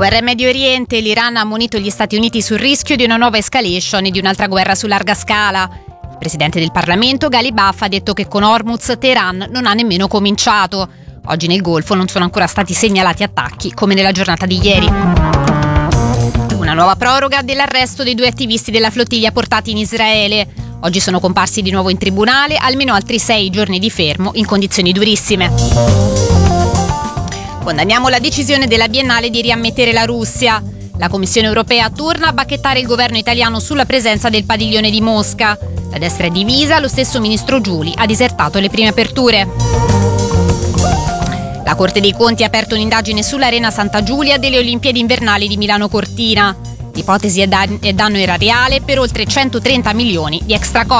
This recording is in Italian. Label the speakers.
Speaker 1: Guerra in Medio Oriente, l'Iran ha ammonito gli Stati Uniti sul rischio di una nuova escalation e di un'altra guerra su larga scala. Il presidente del Parlamento, Ghalibaf, ha detto che con Hormuz Teheran non ha nemmeno cominciato. Oggi nel Golfo non sono ancora stati segnalati attacchi, come nella giornata di ieri. Una nuova proroga dell'arresto dei 2 attivisti della flottiglia portati in Israele. Oggi sono comparsi di nuovo in tribunale, almeno altri 6 giorni di fermo in condizioni durissime. Condanniamo la decisione della Biennale di riammettere la Russia. La Commissione europea torna a bacchettare il governo italiano sulla presenza del padiglione di Mosca. La destra è divisa, lo stesso ministro Giuli ha disertato le prime aperture. La Corte dei Conti ha aperto un'indagine sull'Arena Santa Giulia delle Olimpiadi invernali di Milano Cortina. L'ipotesi è danno erariale per oltre 130 milioni di extracosti.